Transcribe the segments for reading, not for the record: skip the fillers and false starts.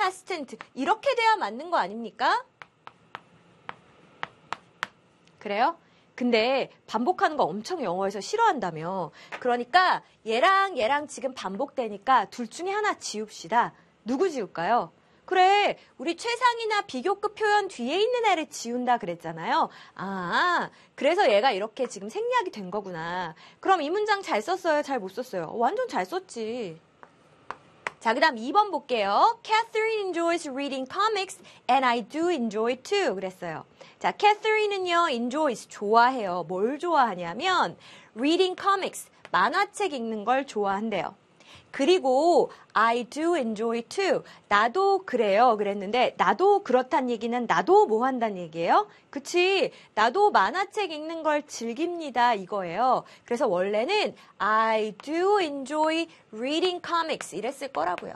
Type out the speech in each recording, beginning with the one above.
past tense. 이렇게 돼야 맞는 거 아닙니까? 그래요? 근데 반복하는 거 엄청 영어에서 싫어한다며. 그러니까 얘랑 지금 반복되니까 둘 중에 하나 지웁시다. 누구 지울까요? 그래, 우리 최상이나 비교급 표현 뒤에 있는 애를 지운다 그랬잖아요. 아, 그래서 얘가 이렇게 지금 생략이 된 거구나. 그럼 이 문장 잘 썼어요? 잘 못 썼어요? 완전 잘 썼지. 자, 그 다음 2번 볼게요. Catherine enjoys reading comics and I do enjoy too. 그랬어요. 자, Catherine은요, enjoys, 좋아해요. 뭘 좋아하냐면 reading comics, 만화책 읽는 걸 좋아한대요. 그리고 I do enjoy too. 나도 그래요. 그랬는데 나도 그렇단 얘기는 나도 뭐 한다는 얘기예요? 그치? 나도 만화책 읽는 걸 즐깁니다. 이거예요. 그래서 원래는 I do enjoy reading comics 이랬을 거라고요.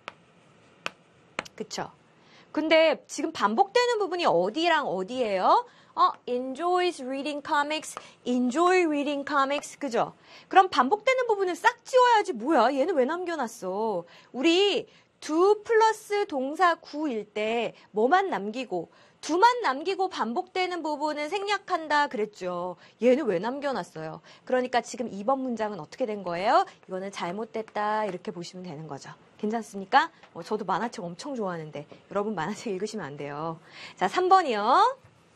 그쵸? 근데 지금 반복되는 부분이 어디랑 어디예요? enjoys reading comics, enjoy reading comics, 그죠? 그럼 반복되는 부분은 싹 지워야지. 뭐야? 얘는 왜 남겨놨어? 우리 do 플러스 동사 구일 때 뭐만 남기고 do만 남기고 반복되는 부분은 생략한다 그랬죠. 얘는 왜 남겨놨어요? 그러니까 지금 2번 문장은 어떻게 된 거예요? 이거는 잘못됐다 이렇게 보시면 되는 거죠. 괜찮습니까? 저도 만화책 엄청 좋아하는데 여러분 만화책 읽으시면 안 돼요. 자, 3번이요.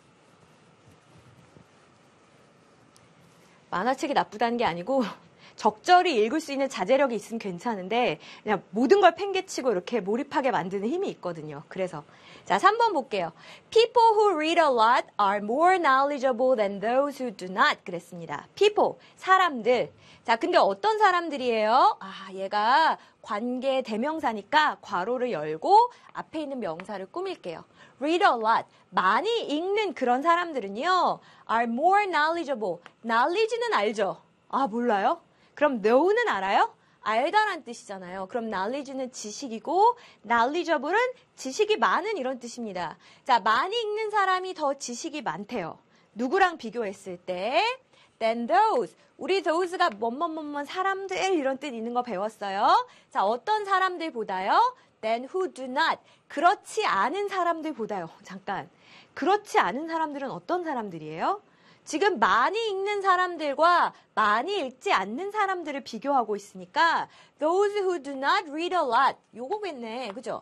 만화책이 나쁘다는 게 아니고 적절히 읽을 수 있는 자제력이 있으면 괜찮은데 그냥 모든 걸 팽개치고 이렇게 몰입하게 만드는 힘이 있거든요. 그래서 자, 3번 볼게요. People who read a lot are more knowledgeable than those who do not. 그랬습니다. People, 사람들. 자, 근데 어떤 사람들이에요? 아, 얘가 관계 대명사니까 괄호를 열고 앞에 있는 명사를 꾸밀게요. Read a lot. 많이 읽는 그런 사람들은요. are more knowledgeable. knowledge는 알죠? 아, 몰라요? 그럼 know는 알아요? 알다란 뜻이잖아요. 그럼 knowledge는 지식이고 knowledgeable은 지식이 많은 이런 뜻입니다. 자, 많이 읽는 사람이 더 지식이 많대요. 누구랑 비교했을 때? than those. 우리 those가 뭐뭐뭐뭐 사람들 이런 뜻 있는 거 배웠어요. 자, 어떤 사람들보다요? than who do not. 그렇지 않은 사람들보다요. 잠깐. 그렇지 않은 사람들은 어떤 사람들이에요? 지금 많이 읽는 사람들과 많이 읽지 않는 사람들을 비교하고 있으니까 those who do not read a lot. 요거겠네. 그죠?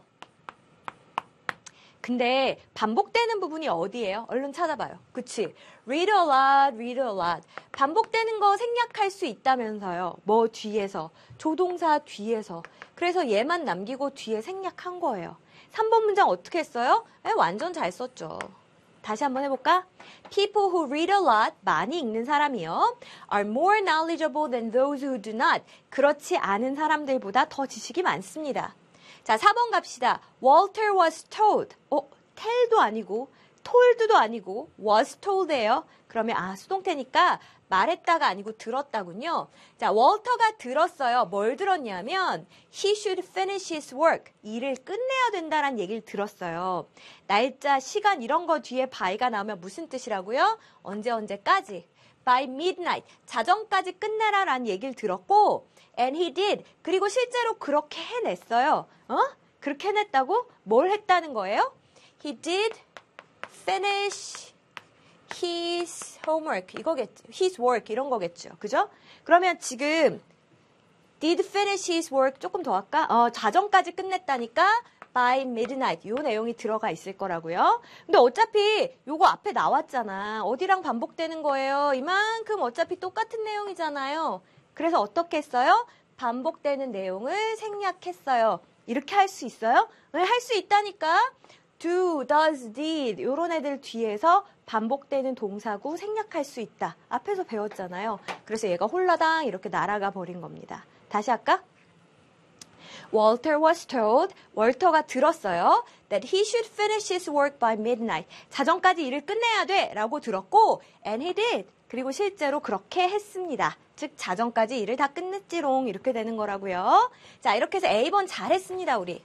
근데 반복되는 부분이 어디예요? 얼른 찾아봐요. 그치? read a lot, read a lot. 반복되는 거 생략할 수 있다면서요. 뭐 뒤에서, 조동사 뒤에서. 그래서 얘만 남기고 뒤에 생략한 거예요. 3번 문장 어떻게 했어요? 완전 잘 썼죠. 다시 한번 해볼까? People who read a lot, 많이 읽는 사람이요. are more knowledgeable than those who do not. 그렇지 않은 사람들보다 더 지식이 많습니다. 자, 4번 갑시다. Walter was told. tell도 아니고 told도 아니고 was told예요. 그러면 수동태니까 말했다가 아니고 들었다군요. 자, 월터가 들었어요. 뭘 들었냐면 he should finish his work. 일을 끝내야 된다는 얘기를 들었어요. 날짜, 시간 이런 거 뒤에 by가 나오면 무슨 뜻이라고요? 언제까지? by midnight. 자정까지 끝내라라는 얘기를 들었고 and he did. 그리고 실제로 그렇게 해냈어요. 그렇게 해냈다고? 뭘 했다는 거예요? He did finish his homework 이거겠죠. his work 이런 거겠죠. 그죠? 그러면 지금 did finish his work 조금 더 할까? 자정까지 끝냈다니까 by midnight 요 내용이 들어가 있을 거라고요. 근데 어차피 요거 앞에 나왔잖아. 어디랑 반복되는 거예요? 이만큼 어차피 똑같은 내용이잖아요. 그래서 어떻게 했어요? 반복되는 내용을 생략했어요. 이렇게 할 수 있어요? 네, 할 수 있다니까. do, does, did 이런 애들 뒤에서 반복되는 동사구 생략할 수 있다. 앞에서 배웠잖아요. 그래서 얘가 홀라당 이렇게 날아가 버린 겁니다. 다시 할까? Walter was told, 월터가 들었어요. that he should finish his work by midnight. 자정까지 일을 끝내야 돼 라고 들었고 and he did. 그리고 실제로 그렇게 했습니다. 즉 자정까지 일을 다 끝냈지롱 이렇게 되는 거라고요. 자, 이렇게 해서 A번 잘했습니다. 우리.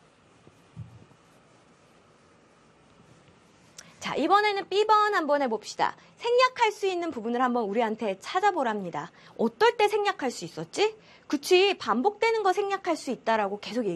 자, 이번에는 B번 한번 해봅시다. 생략할 수 있는 부분을 한번 우리한테 찾아보랍니다. 어떨 때 생략할 수 있었지? 그치, 반복되는 거 생략할 수 있다라고 계속